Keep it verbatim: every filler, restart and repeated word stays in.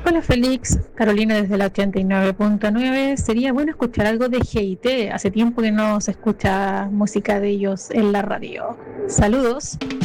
Hola Félix, Carolina desde la ochenta y nueve punto nueve. Sería bueno escuchar algo de G I T. Hace tiempo que no se escucha música de ellos en la radio. Saludos.